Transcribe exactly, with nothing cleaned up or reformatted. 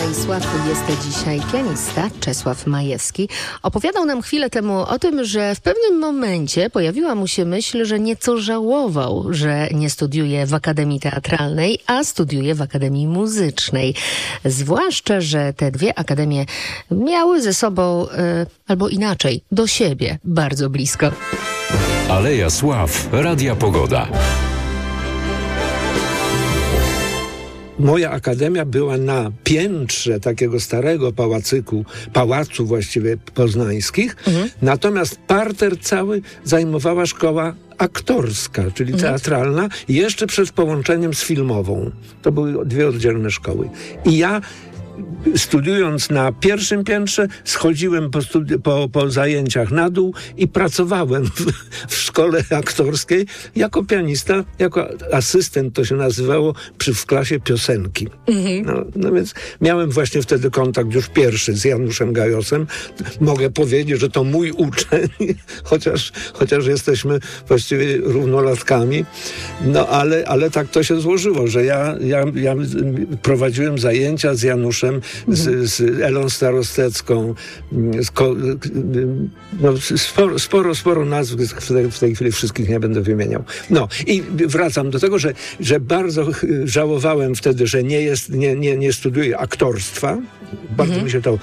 Majsław jest dzisiaj pianista Czesław Majewski. Opowiadał nam chwilę temu o tym, że w pewnym momencie pojawiła mu się myśl, że nieco żałował, że nie studiuje w Akademii Teatralnej, a studiuje w Akademii Muzycznej. Zwłaszcza, że te dwie akademie miały ze sobą, e, albo inaczej, do siebie bardzo blisko. Aleja Sław, Radia Pogoda. Moja akademia była na piętrze takiego starego pałacyku, pałacu właściwie poznańskich, mhm. natomiast parter cały zajmowała szkoła aktorska, czyli mhm. teatralna, jeszcze przed połączeniem z filmową. To były dwie oddzielne szkoły. I ja studiując na pierwszym piętrze, schodziłem po, studi- po, po zajęciach na dół i pracowałem w, w szkole aktorskiej jako pianista, jako asystent to się nazywało, przy, w klasie piosenki. Mhm. No, no więc miałem właśnie wtedy kontakt już pierwszy z Januszem Gajosem. Mogę powiedzieć, że to mój uczeń, chociaż, chociaż jesteśmy właściwie równolatkami. No ale, ale tak to się złożyło, że ja, ja, ja prowadziłem zajęcia z Januszem Z, z Elą Starostecką, z ko, no, sporo, sporo, sporo nazw, w tej, w tej chwili wszystkich nie będę wymieniał. No i wracam do tego, że, że bardzo żałowałem wtedy, że nie, jest, nie, nie, nie studiuję aktorstwa. Bardzo mhm. mi się to